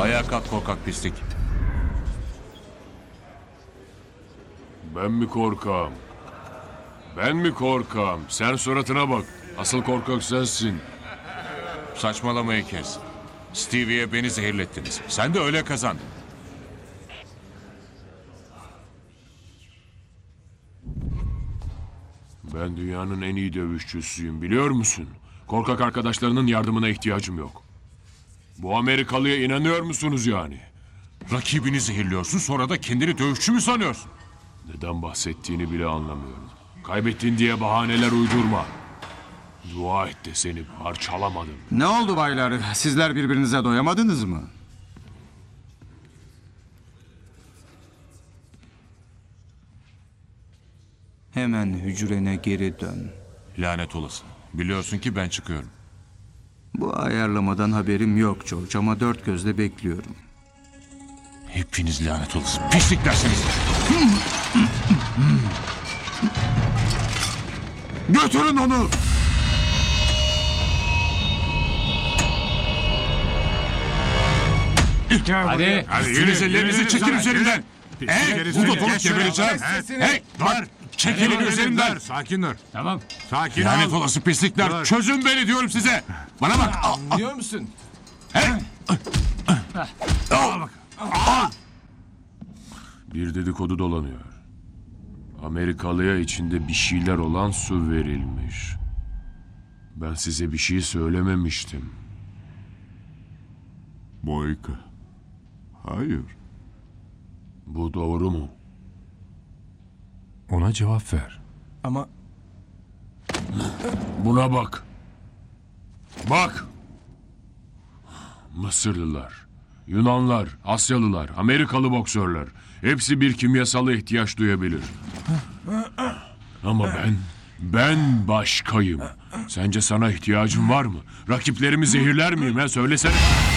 Ayağa kalk korkak pislik. Ben mi korkağım? Ben mi korkağım? Sen suratına bak. Asıl korkak sensin. Saçmalamayı kes. Stevie'ye beni zehirlettiniz. Sen de öyle kazandın. Ben dünyanın en iyi dövüşçüsüyüm, biliyor musun? Korkak arkadaşlarının yardımına ihtiyacım yok. Bu Amerikalıya inanıyor musunuz yani? Rakibini zehirliyorsun, sonra da kendini dövüşçü mü sanıyorsun? Neden bahsettiğini bile anlamıyorum. Kaybettin diye bahaneler uydurma. Dua et de seni parçalamadım. Ne oldu baylar? Sizler birbirinize doyamadınız mı? Hemen hücrene geri dön. Lanet olası. Biliyorsun ki ben çıkıyorum. Bu ayarlamadan haberim yok George ama dört gözle bekliyorum. Hepiniz lanet olası pisliklersiniz. Götürün onu! Hadi. Üstünüz ellerinizi çekin üzerimden. Burada dolup gebereceğim. Hey, var. Çekilin üzerimden. Sakin dur. Tamam. Sakin Lanet ol. olası pislikler. Dur. Çözün beni diyorum size. Bana bak. Anlıyor musun? Bir dedikodu dolanıyor. Amerikalıya içinde bir şeyler olan su verilmiş. Ben size bir şey söylememiştim. Boyka. Hayır. Bu doğru mu? Ona cevap ver. Ama Buna bak. Bak. Mısırlılar, Yunanlar, Asyalılar, Amerikalı boksörler. Hepsi bir kimyasala ihtiyaç duyabilir. Ama ben başkayım. Sence sana ihtiyacım var mı? Rakiplerimi zehirler miyim? Söylesene.